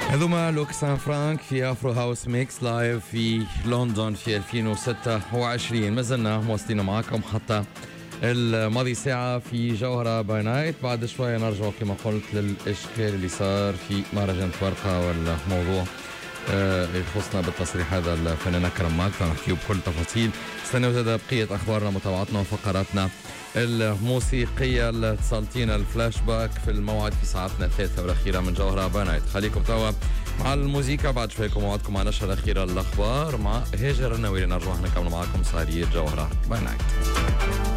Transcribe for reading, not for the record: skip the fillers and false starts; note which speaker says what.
Speaker 1: هذوما لوكسان فرانك في افرو هاوس ميكس لايف في لندن في 2026. ما زلنا مواصلين معكم حتى الماضي ساعة في جوهرة باي نايت. بعد شوية نرجع كما قلت للإشكال اللي صار في مهرجان تورقة والموضوع يخصنا بالتصريح هذا الفنان أكرم ماك، فنحكيه بكل تفاصيل. استنوا زاد بقية أخبارنا متابعتنا وفقراتنا الموسيقية اللي تصلتينا الفلاش باك في الموعد في ساعتنا الثالثة والأخيرة من جوهرة باي نايت. خليكم توا مع الموسيقى، بعد شويكم موعدكم مع نشرة الأخيرة الأخبار مع هاجر النووي. نرجع نكمل معكم سهرية جوهرة باي نايت.